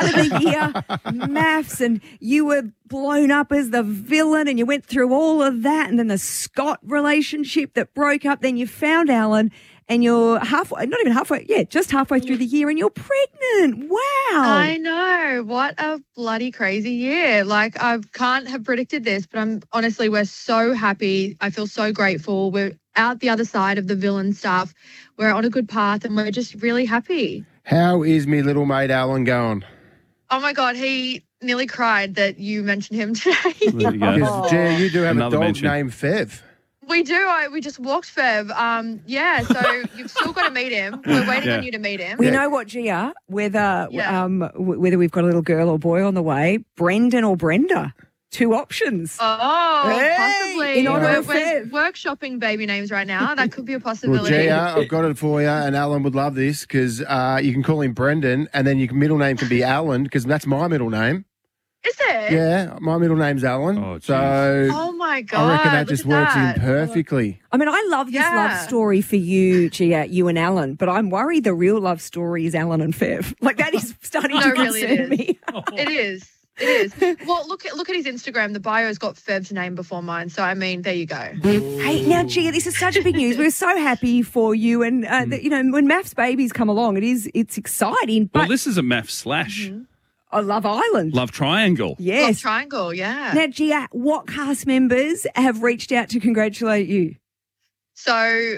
start of the year, maths, and you were blown up as the villain and you went through all of that, and then the Scott relationship that broke up. Then you found Alan and you're just halfway through the year and you're pregnant. Wow. I know. What a bloody crazy year. Like, I can't have predicted this, but we're so happy. I feel so grateful. We're out the other side of the villain stuff. We're on a good path and we're just really happy. How is me little mate Alan going? Oh, my God. He nearly cried that you mentioned him today. There you go. Gee, you do have Another a dog mention. named Fev. We do. We just walked Fev. So you've still got to meet him. We're waiting on you to meet him. We know what, Gia, whether we've got a little girl or boy on the way, Brendan or Brenda. 2 options. Possibly. In honor We're of Fev. workshopping baby names right now. That could be a Well, possibility. Gia, I've got it for you, and Alan would love this because you can call him Brendan, and then your middle name can be Alan because that's my middle name. Is it? Yeah, my middle name's Alan. Oh, geez. so Oh, my God. I reckon that look just at works that. in perfectly. I mean, I love this love story for you, Gia, you and Alan, but I'm worried the real love story is Alan and Fev. Like, that is starting to really concern it is. me. It is. It is. Well, look at his Instagram. The bio's got Fev's name before mine. So, I mean, there you go. Hey, now, Gia, this is such big news. We're so happy for you. And, when Maths babies come along, it's exciting. But Well, this is a math slash. I Love Island. Love Triangle. Yes. Love Triangle, yeah. Now, Gia, what cast members have reached out to congratulate you? So,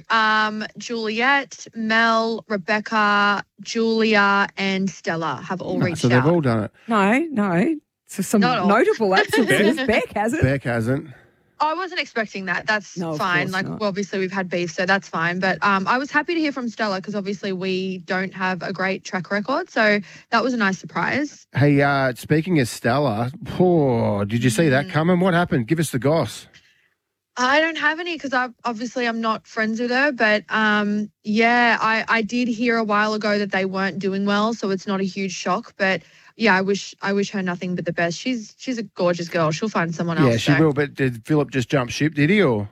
Juliet, Mel, Rebecca, Julia, and Stella have all reached So they've out. all done it. No. So some Not all. notable absences. Beck hasn't. Beck hasn't. I wasn't expecting that. That's No, of fine. course Like, not. well, obviously, we've had beef, so that's fine. But I was happy to hear from Stella because obviously we don't have a great track record. So that was a nice surprise. Hey, speaking of Stella, did you see that coming? What happened? Give us the goss. I don't have any because I'm not friends with her. But I did hear a while ago that they weren't doing well, so it's not a huge shock. But yeah, I wish her nothing but the best. She's a gorgeous girl. She'll find someone else. Yeah, she so. will. But did Philip just jump ship, did he? Or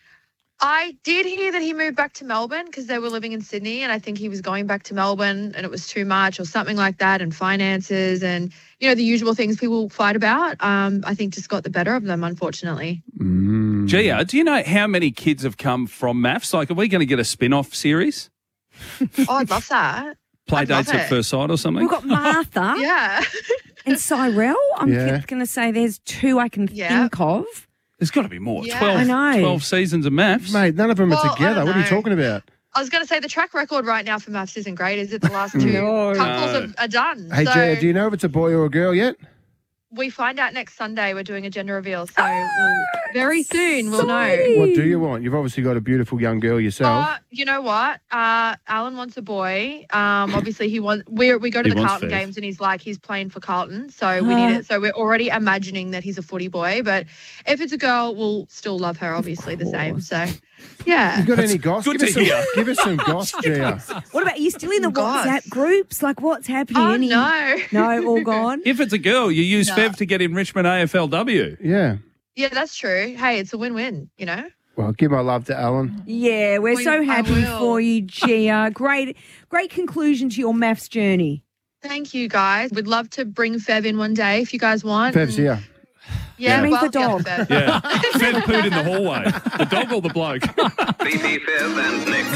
I did hear that he moved back to Melbourne because they were living in Sydney, and I think he was going back to Melbourne and it was too much or something like that, and finances and, the usual things people fight about, I think just got the better of them, unfortunately. Gia, do you know how many kids have come from maths? Like, are we going to get a spin-off series? Oh, I'd love that. Play I'd love dates at it. first sight or something? We've got Martha Yeah. and Cyrell. I'm Yeah. going to say there's 2 I can Yeah. think of. There's got to be more. Yeah. 12, I know. 12 seasons of maths. mate, none of them Well, are I together. don't What are you know. talking about? I was going to say the track record right now for maths isn't great, is it? The last 2 No. couples are done. Hey, so Gia, do you know if it's a boy or a girl yet? we find out next Sunday. We're doing a gender reveal. So very soon we'll know. exciting. What do you want? You've obviously got a beautiful young girl yourself. You know what? Alan wants a boy. Obviously he wants. We go to He the wants Carlton Fev. games, and he's playing for Carlton. So we need it. So we're already imagining that he's a footy boy. But if it's a girl, we'll still love her. Obviously the same. So yeah. You got any goss? good Give us to hear. give us some goss, Gia. What about, are you still in the Gosh. WhatsApp groups? Like, what's happening? Oh Any- no. No, all gone? If it's a girl, you use No. Fev to get Enrichment AFLW. Yeah. Yeah, that's true. Hey, it's a win-win. Well, give my love to Alan. Yeah, we're so I happy will. for you, Gia. Great conclusion to your maths journey. Thank you guys. We'd love to bring Fev in one day if you guys want. Fev's here. Yeah, Meet well, the dog. Yeah, Fev. Yeah. Fev pooed in the hallway. The dog or the bloke? Fifi, Fev, and Nick.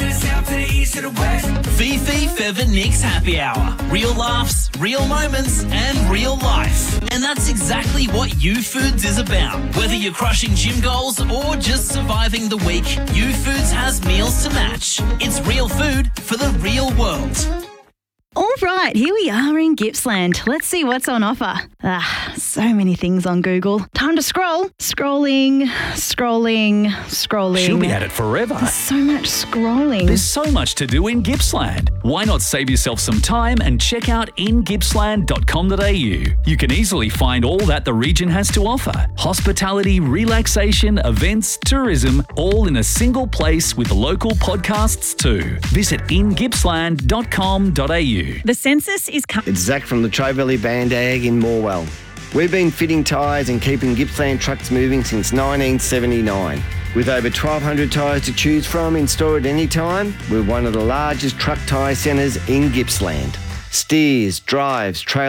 Fifi, Fev and Nick's Happy Hour. Real laughs, real moments, and real life. And that's exactly what U Foods is about. Whether you're crushing gym goals or just surviving the week, U Foods has meals to match. It's real food for the real world. All right, here we are in Gippsland. Let's see what's on offer. So many things on Google. Time to scroll. Scrolling. She'll be at it forever. So much scrolling. There's so much to do in Gippsland. Why not save yourself some time and check out ingippsland.com.au? You can easily find all that the region has to offer. Hospitality, relaxation, events, tourism, all in a single place with local podcasts too. Visit ingippsland.com.au. The census is coming. It's Zach from the Tri-Valley Band Ag in Morwell. We've been fitting tyres and keeping Gippsland trucks moving since 1979. With over 1,200 tyres to choose from in store at any time, we're one of the largest truck tyre centres in Gippsland. Steers, drives, trailers,